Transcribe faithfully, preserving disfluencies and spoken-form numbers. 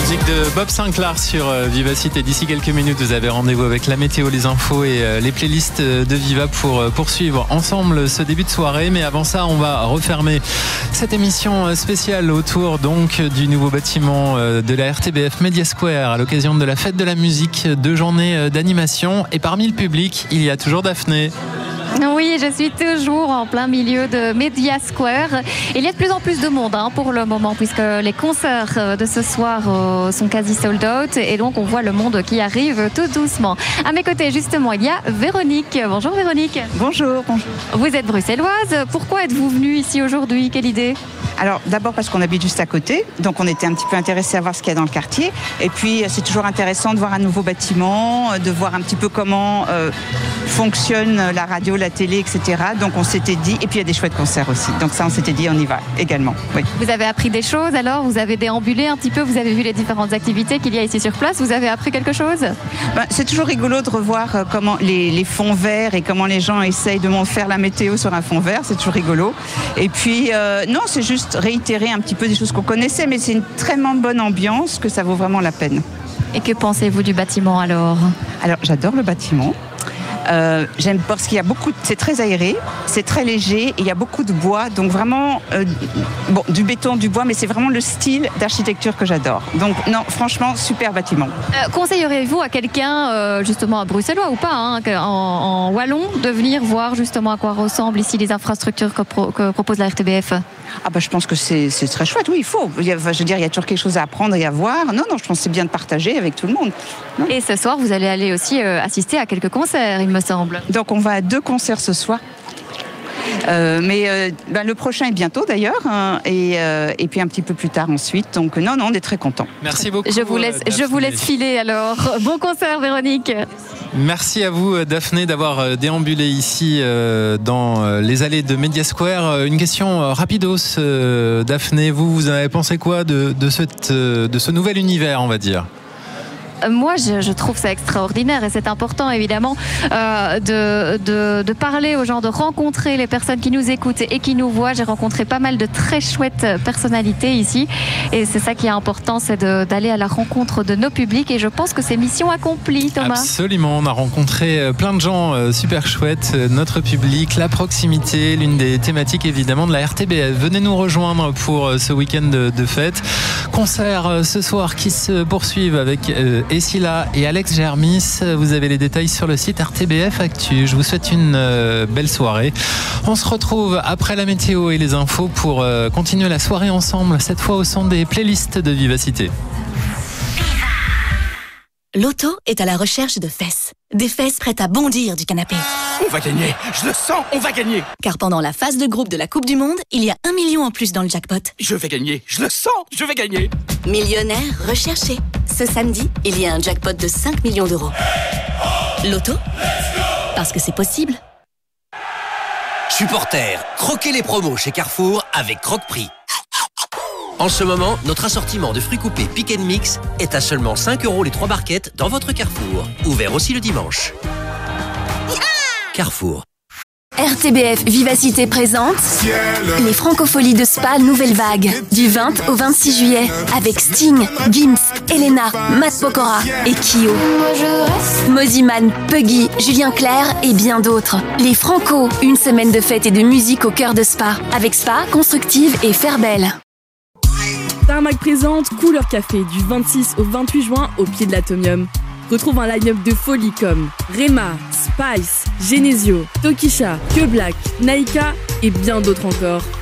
Musique de Bob Sinclair sur Vivacité. D'ici quelques minutes, vous avez rendez-vous avec la météo, les infos et les playlists de Viva pour poursuivre ensemble ce début de soirée. Mais avant ça, on va refermer cette émission spéciale autour donc du nouveau bâtiment de la R T B F Media Square à l'occasion de la fête de la musique, deux journées d'animation. Et parmi le public, il y a toujours Daphné. Oui, je suis toujours en plein milieu de Media Square. Il y a de plus en plus de monde hein, pour le moment, puisque les concerts de ce soir euh, sont quasi sold out. Et donc, on voit le monde qui arrive tout doucement. À mes côtés, justement, il y a Véronique. Bonjour Véronique. Bonjour, bonjour. Vous êtes bruxelloise. Pourquoi êtes-vous venue ici aujourd'hui? Quelle idée? Alors, d'abord parce qu'on habite juste à côté. Donc, on était un petit peu intéressés à voir ce qu'il y a dans le quartier. Et puis, c'est toujours intéressant de voir un nouveau bâtiment, de voir un petit peu comment euh, fonctionne la radio, la télé, et cetera. Donc on s'était dit, et puis il y a des chouettes concerts aussi. Donc ça, on s'était dit, on y va également. Oui. Vous avez appris des choses alors? Vous avez déambulé un petit peu? Vous avez vu les différentes activités qu'il y a ici sur place? Vous avez appris quelque chose? Ben, c'est toujours rigolo de revoir comment les, les fonds verts et comment les gens essayent de faire la météo sur un fond vert. C'est toujours rigolo. Et puis, euh, non, c'est juste réitérer un petit peu des choses qu'on connaissait, mais c'est une très bonne ambiance que ça vaut vraiment la peine. Et que pensez-vous du bâtiment alors? Alors, j'adore le bâtiment. Euh, j'aime parce qu'il y a beaucoup, c'est très aéré, c'est très léger et il y a beaucoup de bois, donc vraiment euh, bon, du béton, du bois, mais c'est vraiment le style d'architecture que j'adore. Donc non, franchement, super bâtiment. Euh, conseilleriez-vous à quelqu'un, euh, justement à bruxellois ou pas, hein, en, en wallon, de venir voir justement à quoi ressemblent ici les infrastructures que, pro, que propose la R T B F? Ah bah je pense que c'est, c'est très chouette, oui, il faut. Il y a, je veux dire, il y a toujours quelque chose à apprendre et à voir. Non, non, je pense que c'est bien de partager avec tout le monde. Non. Et ce soir, vous allez aller aussi euh, assister à quelques concerts, il me semble. Donc on va à deux concerts ce soir. Euh, mais euh, ben, le prochain est bientôt d'ailleurs hein, et, euh, et puis un petit peu plus tard ensuite. Donc non, non, on est très contents. Merci beaucoup. Je vous laisse, je vous laisse filer alors. Bon concert Véronique. Merci à vous Daphné d'avoir déambulé ici euh, dans les allées de Media Square. Une question euh, rapidos euh, Daphné, vous, vous avez pensé quoi de, de, cette, euh, de ce nouvel univers on va dire? Moi, je, je trouve ça extraordinaire et c'est important, évidemment, euh, de, de, de parler aux gens, de rencontrer les personnes qui nous écoutent et qui nous voient. J'ai rencontré pas mal de très chouettes personnalités ici et c'est ça qui est important, c'est de, d'aller à la rencontre de nos publics et je pense que c'est mission accomplie, Thomas. Absolument, on a rencontré plein de gens super chouettes, notre public, la proximité, l'une des thématiques évidemment de la R T B F. Venez nous rejoindre pour ce week-end de, de fête. Concert ce soir qui se poursuivent avec... Euh, Essila et Alex Germis, vous avez les détails sur le site R T B F Actu. Je vous souhaite une euh, belle soirée. On se retrouve après la météo et les infos pour euh, continuer la soirée ensemble, cette fois au son des playlists de Vivacité. Loto est à la recherche de fesses. Des fesses prêtes à bondir du canapé. On va gagner, je le sens, on va gagner. Car pendant la phase de groupe de la Coupe du Monde, il y a un million en plus dans le jackpot. Je vais gagner, je le sens, je vais gagner. Millionnaire recherché. Ce samedi, il y a un jackpot de cinq millions d'euros. Loto, parce que c'est possible. Supporters, croquez les promos chez Carrefour avec Croque-Prix. En ce moment, notre assortiment de fruits coupés Pick and Mix est à seulement cinq euros les trois barquettes dans votre Carrefour. Ouvert aussi le dimanche. Carrefour. R T B F Vivacité présente les Francopholies de Spa Nouvelle Vague du vingt au vingt-six juillet avec Sting, Gims, Elena, Matt Pokora et Kyo. Moziman, Puggy, Julien Clerc et bien d'autres. Les Franco, une semaine de fête et de musique au cœur de Spa avec Spa, Constructive et Fairbelle. Tarmac présente Couleur Café du vingt-six au vingt-huit juin au pied de l'Atomium. Retrouve un line-up de folie comme Rema, Spice, Genesio, Tokisha, Que Black, Naika et bien d'autres encore.